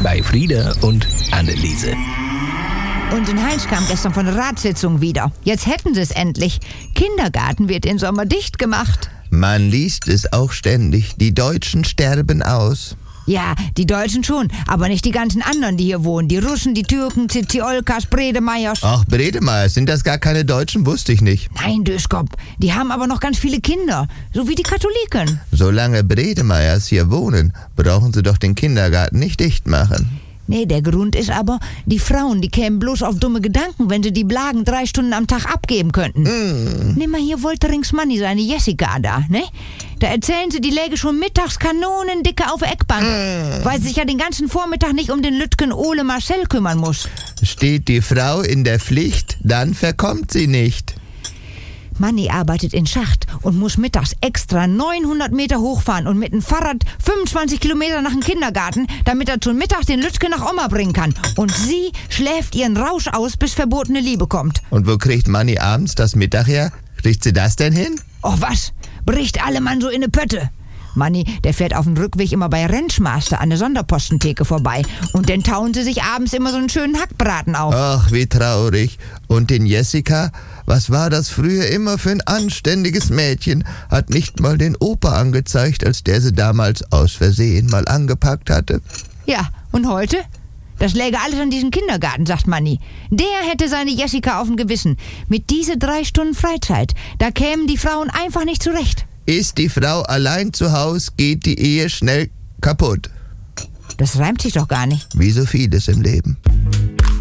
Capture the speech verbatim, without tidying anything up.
bei Frieda und Anneliese. Und in Heinz kam gestern von der Ratssitzung wieder. Jetzt hätten sie es endlich. Kindergarten wird den Sommer dicht gemacht. Man liest es auch ständig. Die Deutschen sterben aus. Ja, die Deutschen schon, aber nicht die ganzen anderen, die hier wohnen. Die Russen, die Türken, Ziziolkas, Bredemeyers. Ach, Bredemeyers, sind das gar keine Deutschen? Wusste ich nicht. Nein, Döschkopf, die haben aber noch ganz viele Kinder, so wie die Katholiken. Solange Bredemeyers hier wohnen, brauchen sie doch den Kindergarten nicht dicht machen. Nee, der Grund ist aber, die Frauen, die kämen bloß auf dumme Gedanken, wenn sie die Blagen drei Stunden am Tag abgeben könnten. Mm. Nimm mal hier Wolterings Manni, seine Jessica da, ne? Da erzählen sie, die läge schon mittags kanonendicke auf der Eckbank, mm. weil sie sich ja den ganzen Vormittag nicht um den Lütgen Ole Marcel kümmern muss. Steht die Frau in der Pflicht, dann verkommt sie nicht. Manni arbeitet in Schacht und muss mittags extra neunhundert Meter hochfahren und mit dem Fahrrad fünfundzwanzig Kilometer nach dem Kindergarten, damit er zum Mittag den Lütke nach Oma bringen kann. Und sie schläft ihren Rausch aus, bis verbotene Liebe kommt. Und wo kriegt Manni abends das Mittag her? Kriegt sie das denn hin? Och was, bricht alle Mann so in ne Pötte. Manni, der fährt auf dem Rückweg immer bei Rentschmaster an der Sonderpostentheke vorbei. Und dann tauen sie sich abends immer so einen schönen Hackbraten auf. Ach, wie traurig. Und den Jessica, was war das früher immer für ein anständiges Mädchen? Hat nicht mal den Opa angezeigt, als der sie damals aus Versehen mal angepackt hatte. Ja, und heute? Das läge alles an diesem Kindergarten, sagt Manni. Der hätte seine Jessica auf dem Gewissen. Mit diese drei Stunden Freizeit, da kämen die Frauen einfach nicht zurecht. Ist die Frau allein zu Hause, geht die Ehe schnell kaputt. Das reimt sich doch gar nicht. Wie so vieles im Leben.